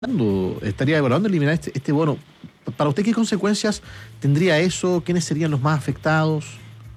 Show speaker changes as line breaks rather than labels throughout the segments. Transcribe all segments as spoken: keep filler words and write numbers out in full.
estaría evaluando eliminar este, este bono. Para usted, ¿qué consecuencias tendría eso? ¿Quiénes serían los más afectados?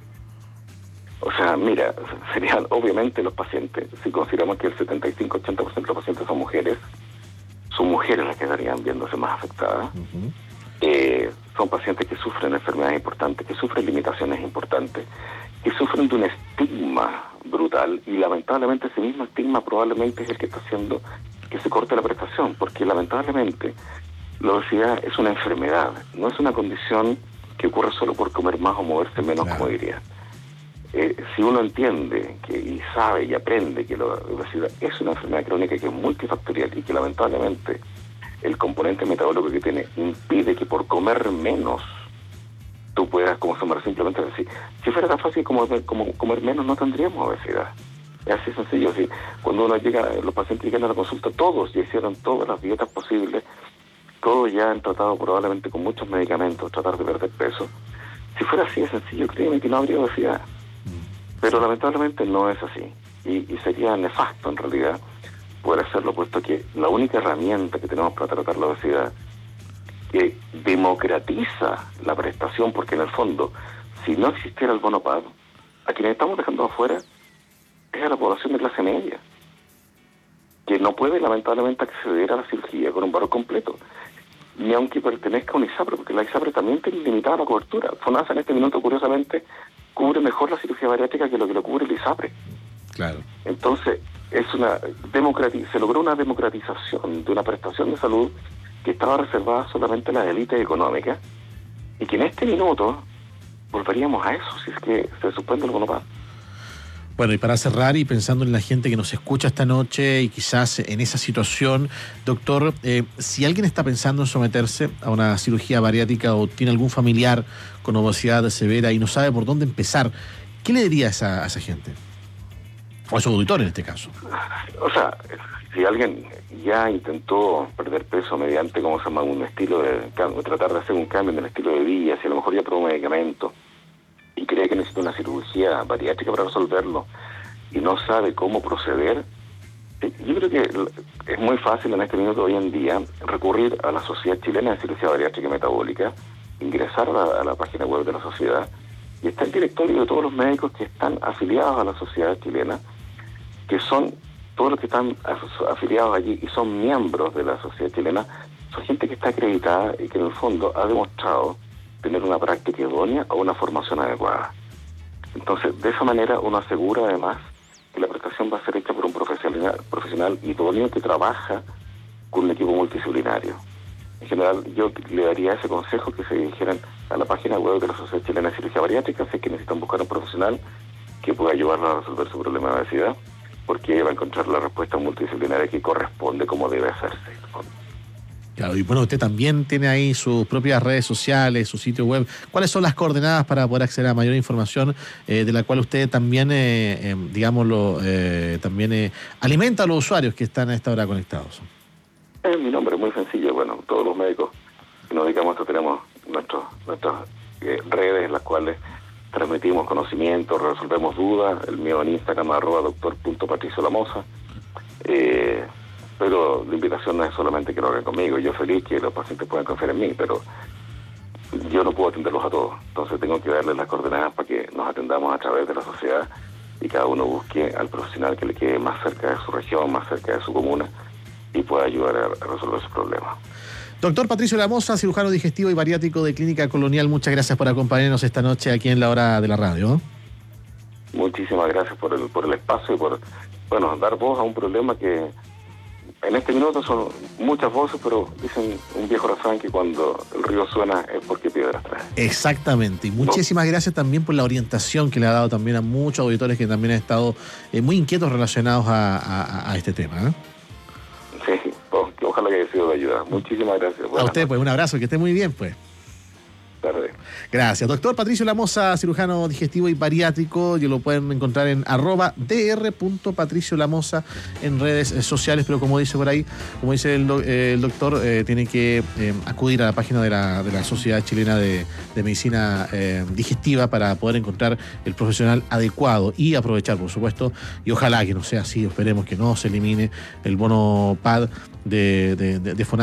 O sea, mira, serían obviamente los pacientes. Si consideramos que el setenta y cinco a ochenta por ciento de los pacientes son mujeres, son mujeres las que estarían viéndose más afectadas. Uh-huh. Eh, son pacientes que sufren enfermedades importantes, que sufren limitaciones importantes, que sufren de un estigma brutal, y lamentablemente ese mismo estigma probablemente es el que está haciendo que se corte la prestación, porque lamentablemente la obesidad es una enfermedad, no es una condición que ocurre solo por comer más o moverse menos, claro, como diría. Eh, si uno entiende que, y sabe y aprende que la obesidad es una enfermedad crónica que es multifactorial y que lamentablemente el componente metabólico que tiene impide que por comer menos tú puedas consumir, simplemente decir, si fuera tan fácil como, como comer menos no tendríamos obesidad. Es así sencillo. Así. Cuando uno llega, los pacientes llegan a la consulta, todos ya hicieron todas las dietas posibles, todos ya han tratado probablemente con muchos medicamentos tratar de perder peso. Si fuera así de sencillo, créeme que no habría obesidad. Pero lamentablemente no es así. Y, y sería nefasto en realidad poder hacerlo, puesto que la única herramienta que tenemos para tratar la obesidad, que democratiza la prestación, porque en el fondo, si no existiera el bono pago, a quienes estamos dejando afuera es a la población de clase media, que no puede lamentablemente acceder a la cirugía con un valor completo, ni aunque pertenezca a un ISAPRE, porque la ISAPRE también tiene limitada la cobertura. FONASA en este minuto, curiosamente, cubre mejor la cirugía bariátrica que lo que lo cubre el ISAPRE.
Claro.
Entonces, es una democrati- se logró una democratización de una prestación de salud que estaba reservada solamente a las élites económicas, y que en este minuto volveríamos a eso si es que se suspende el bono pago.
Bueno, y para cerrar y pensando en la gente que nos escucha esta noche y quizás en esa situación, doctor, eh, si alguien está pensando en someterse a una cirugía bariátrica o tiene algún familiar con obesidad severa y no sabe por dónde empezar, ¿qué le diría a esa, a esa gente? O a su auditor en este caso.
O sea, si alguien ya intentó perder peso mediante, ¿cómo se llama?, un estilo de cambio, tratar de hacer un cambio en el estilo de vida, si a lo mejor ya probó medicamentos y cree que necesita una cirugía bariátrica para resolverlo y no sabe cómo proceder, yo creo que es muy fácil en este minuto hoy en día recurrir a la Sociedad Chilena de Cirugía Bariátrica y Metabólica, ingresar a la, a la página web de la sociedad, y está el directorio de todos los médicos que están afiliados a la sociedad chilena, que son todos los que están afiliados allí y son miembros de la sociedad chilena, son gente que está acreditada y que en el fondo ha demostrado tener una práctica idónea o una formación adecuada. Entonces, de esa manera uno asegura además que la prestación va a ser hecha por un profesional, profesional idóneo que trabaja con un equipo multidisciplinario. En general, yo le daría ese consejo, que se dirigieran a la página web de la Sociedad Chilena de Cirugía Bariátrica, si es que necesitan buscar un profesional que pueda ayudarlos a resolver su problema de obesidad, porque va a encontrar la respuesta multidisciplinaria que corresponde como debe hacerse.
Claro, y bueno, usted también tiene ahí sus propias redes sociales, su sitio web. ¿Cuáles son las coordenadas para poder acceder a mayor información eh, de la cual usted también, eh, eh, digámoslo, eh, también eh, alimenta a los usuarios que están a esta hora conectados?
Eh, mi nombre es muy sencillo. Bueno, todos los médicos que nos dedicamos a esto tenemos nuestros, nuestras eh, redes en las cuales transmitimos conocimientos, resolvemos dudas. El mío en Instagram, arroba doctor punto patricio lamosa. Eh, pero la invitación no es solamente que lo hagan conmigo. Yo feliz que los pacientes puedan confiar en mí, pero yo no puedo atenderlos a todos. Entonces tengo que darles las coordenadas para que nos atendamos a través de la sociedad y cada uno busque al profesional que le quede más cerca de su región, más cerca de su comuna, y pueda ayudar a resolver sus problemas.
Doctor Patricio Lamosa, cirujano digestivo y bariátrico de Clínica Colonial, muchas gracias por acompañarnos esta noche aquí en La Hora de la Radio.
Muchísimas gracias por el, por el espacio y por, bueno, dar voz a un problema que en este minuto son muchas voces, pero dicen un viejo refrán que cuando el río suena es porque piedras trae.
Exactamente, y muchísimas no. gracias también por la orientación que le ha dado también a muchos auditores que también han estado eh, muy inquietos relacionados a, a, a este tema, ¿eh?
Sí, o, ojalá que haya sido de ayuda. Muchísimas gracias.
Buenas a usted, noches. Pues un abrazo, que esté muy bien, pues.
Tarde.
Gracias. Doctor Patricio Lamosa, cirujano digestivo y bariátrico. Y lo pueden encontrar en arroba dr.patriciolamosa en redes sociales. Pero como dice por ahí, como dice el, do, eh, el doctor, eh, tiene que eh, acudir a la página de la, de la Sociedad Chilena de, de Medicina eh, Digestiva para poder encontrar el profesional adecuado y aprovechar, por supuesto. Y ojalá que no sea así. Esperemos que no se elimine el bono P A D de, de, de, de